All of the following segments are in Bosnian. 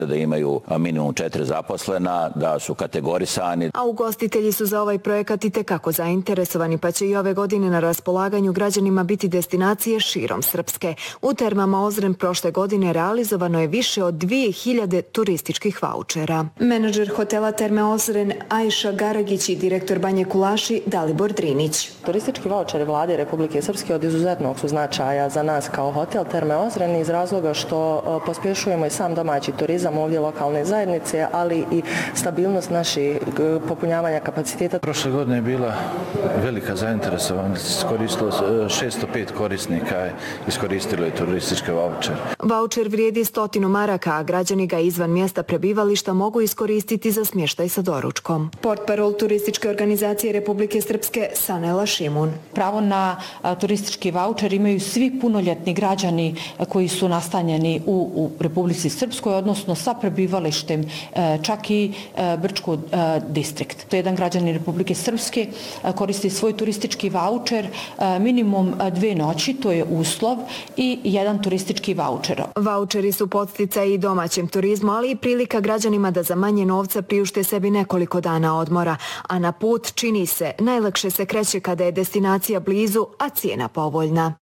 da imaju minimum 4 zaposlena, da su kategorisani. A ugostitelji su za ovaj projekat itekako zainteresovani, pa će i ove godine na raspolaganju građanima biti destinacije širom Srpske. U termama Ozren prošle godine realizovano je više od 2000 turističkih vaučera. Menadžer hotela Terme Ozren Ajša Garagić i direktor Banje Kulaši Dalibor Drinić. Turistički vaučeri Vlade Republike Srpske od izuzetnog su značaja za nas kao hotel Terme Ozren iz razloga što pospješujemo i sam domaći turizam ovdje lokalne zajednice, ali i stabilnost naših popunjavanja kapaciteta. Prošle godine je bila velika zainteresovanost, iskoristilo 605 korisnika je iskoristilo i turističke vaučere. Vaučer vrijedi 100 maraka, a građani ga izvan mjesta prebivališta mogu iskoristiti za smještaj sa doručkom. Portparol turističke organizacije Republike Srpske Sanela Šimun. Pravo na turistički vaučer imaju svi punoljetni građani koji su nastanjeni u Republici Srpskoj, odnosno sa prebivalištem čak i Brčko distrikt. To je jedan građanin Republike Srpske koristi svoj turistički vaučer minimum 2 noći, to je uslov, i 1 turistički vaučer. Vaučeri su podsticaj i domaćem turizmu, ali i prilika građanima da za manje novca priušte sebi nekoliko dana odmora, a na put, čini se, najlakše se kreće kada je destinacija blizu, a cijena povoljna.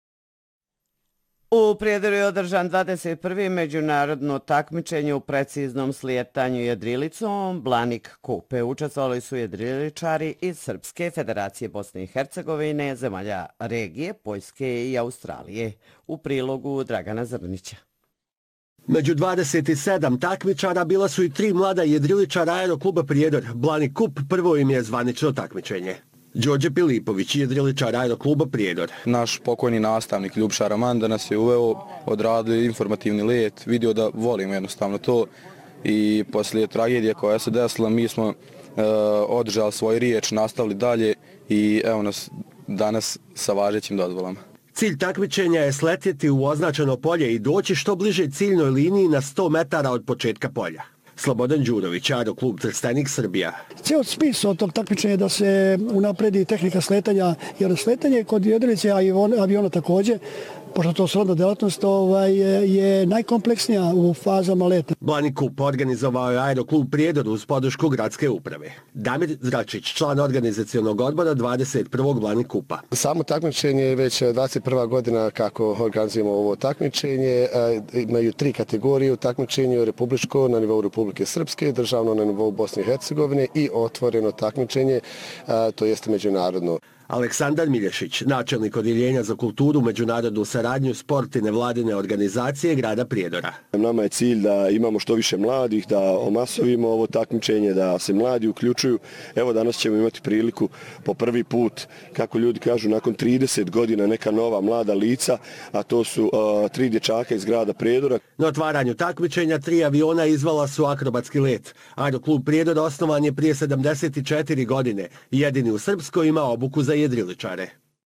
U Prijedoru je održan 21. međunarodno takmičenje u preciznom slijetanju jedrilicom Blanik Kupe. Učestvovali su jedriličari iz Srpske, Federacije Bosne i Hercegovine, zemalja regije, Poljske i Australije. U prilogu Dragana Zrnića. Među 27 takmičara bila su i 3 mlada jedriličara Aerokluba Prijedor. Blanik Kup prvo im je zvanično takmičenje. Đorđe Pilipović, jedriličar Aerokluba Prijedor. Naš pokojni nastavnik Ljubša Ramanda nas je uveo, odradili informativni let, vidio da volimo jednostavno to i poslije tragedije koja se desila mi smo održali svoj riječ, nastavili dalje i evo nas danas sa važećim dozvolama. Cilj takmičenja je sletjeti u označeno polje i doći što bliže ciljnoj liniji na 100 metara od početka polja. Slobodan Đurović, Aeroklub Trstenik, Srbija. Cijel smisao tog takmičenja je da se unapredi tehnika sletanja, jer sletanje kod jedrilice, a i aviona također, pošto to srodna delatnost, je najkompleksnija u fazama leta. Blanik Kup organizovao je Aeroklub Prijedor uz podršku gradske uprave. Damir Zračić, član organizacionog odbora 21. Blanik Kupa. Samo takmičenje je već 21. godina kako organizujemo ovo takmičenje. Imaju 3 kategorije u takmičenju: republičko na nivou Republike Srpske, državno na nivou Bosne i Hercegovine i otvoreno takmičenje, to jeste međunarodno. Aleksandar Milješić, načelnik odjeljenja za kulturu, međunarodnu saradnju, sport i nevladine organizacije grada Prijedora. Nama je cilj da imamo što više mladih, da omasovimo ovo takmičenje, da se mladi uključuju. Evo danas ćemo imati priliku po prvi put, kako ljudi kažu, nakon 30 godina neka nova mlada lica, a to su 3 dječaka iz grada Prijedora. Na otvaranju takmičenja 3 aviona izvala su akrobatski let. Aeroklub Prijedor osnovan je prije 74 godine. Jedini u Srpskoj ima obuku za jedriličare.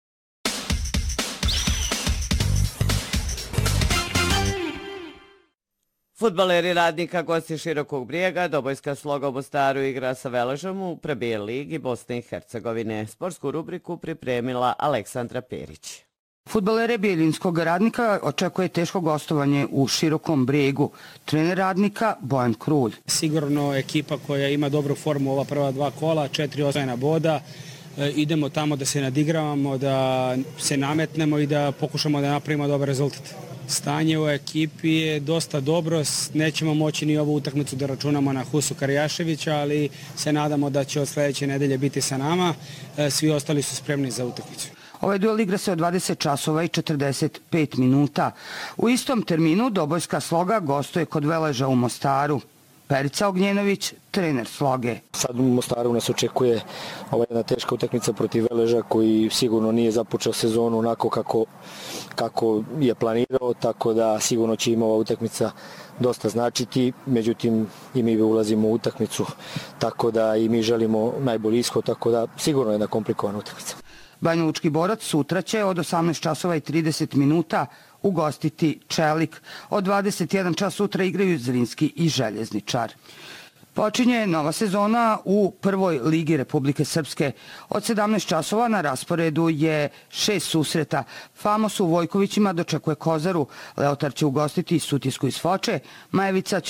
Fudbaleri Radnika, gosti Širokog Brijega, Dobojska Sloga u Mostaru igra sa Veležom u Premier ligi Bosne i Hercegovine. Sportsku rubriku pripremila Aleksandra Perić. Fudbalere Bijeljinskog Radnika očekuje teško gostovanje u Širokom Brijegu. Trener Radnika Bojan Krulj. Sigurno ekipa koja ima dobru formu ova prva 2 kola, 4 osvojena boda. Idemo tamo da se nadigravamo, da se nametnemo i da pokušamo da napravimo dobar rezultat. Stanje u ekipi je dosta dobro, nećemo moći ni ovu utakmicu da računamo na Husu Karjaševića, ali se nadamo da će od sljedeće nedelje biti sa nama. Svi ostali su spremni za utakmicu. Ovaj duel igra se od 20 časova i 45 minuta. U istom terminu Dobojska Sloga gostuje kod Veleža u Mostaru. Perica Ognjenović, trener Sloge. Sad u Mostaru nas očekuje jedna teška utakmica protiv Veleža koji sigurno nije započeo sezonu onako kako je planirao, tako da sigurno će im ova utakmica dosta značiti. Međutim, i mi ulazimo u utakmicu, tako da i mi želimo najbolji ishod, tako da sigurno je jedna komplikovana utakmica. Banjalučki Borac sutra će od 18 časova i 30 minuta ugostiti Čelik. Od 21 čas sutra igraju Zrinski i Željezničar. Počinje nova sezona u prvoj ligi Republike Srpske. Od 17 časova na rasporedu je 6 susreta. Famos u Vojkovićima dočekuje Kozaru. Leotar će ugostiti Sutjesku iz Foče. Majevica će